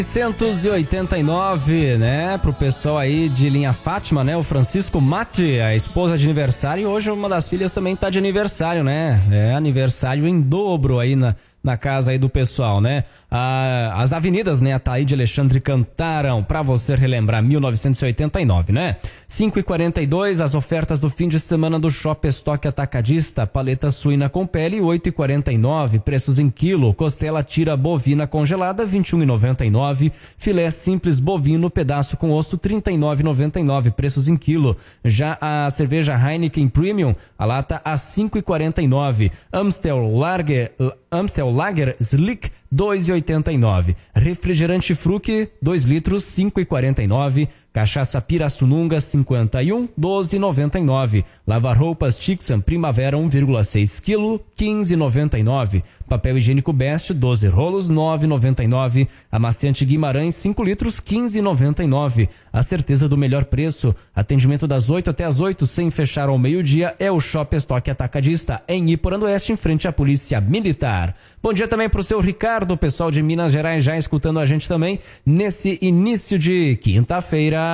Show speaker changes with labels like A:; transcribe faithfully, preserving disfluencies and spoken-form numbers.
A: novecentos e oitenta e nove, né? Pro pessoal aí de linha Fátima, né? O Francisco Mate, a esposa de aniversário, e hoje uma das filhas também tá de aniversário, né? É aniversário em dobro aí na, na casa aí do pessoal, né? Ah, as avenidas, né? Ataíde Alexandre cantaram, pra você relembrar, mil novecentos e oitenta e nove, né? cinco e quarenta e dois, as ofertas do fim de semana do Shop Estoque Atacadista, paleta suína com pele, oito e quarenta e nove, preços em quilo, costela tira bovina congelada, vinte e um e noventa e nove, filé simples bovino, pedaço com osso, trinta e nove e noventa e nove, preços em quilo. Já a cerveja Heineken Premium, a lata a cinco e quarenta e nove, Amstel Lager, Amstel Lager Slick, dois e oitenta e nove, refrigerante Fruc, dois litros, cinco e quarenta e nove, cachaça Pirassununga cinquenta e um, doze e noventa e nove, lavar roupas Tixan Primavera um vírgula seis quilo, quinze e noventa e nove, papel higiênico Best doze rolos, nove e noventa e nove, amaciante Guimarães cinco litros, quinze e noventa e nove. A certeza do melhor preço, atendimento das oito até as oito, sem fechar ao meio-dia, é o Shop Estoque Atacadista em Iporã Oeste, em frente à Polícia Militar. Bom dia também pro seu Ricardo, pessoal de Minas Gerais já escutando a gente também nesse início de quinta-feira.